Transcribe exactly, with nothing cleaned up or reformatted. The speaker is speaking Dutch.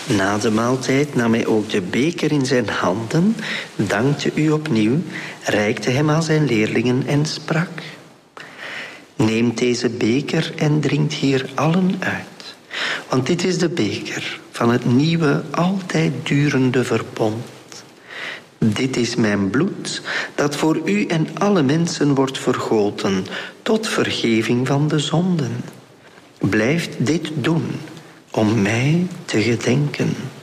Na de maaltijd nam hij ook de beker in zijn handen, dankte u opnieuw, reikte hem aan zijn leerlingen en sprak: neemt deze beker en drinkt hier allen uit. Want dit is de beker van het nieuwe, altijd durende verbond. Dit is mijn bloed, dat voor u en alle mensen wordt vergoten, tot vergeving van de zonden. Blijft dit doen, om mij te gedenken.